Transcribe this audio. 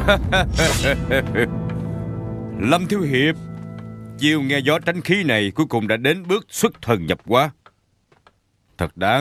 Lâm Thiếu Hiệp, chiều nghe gió tránh khí này cuối cùng đã đến bước xuất thần nhập hóa. Thật đáng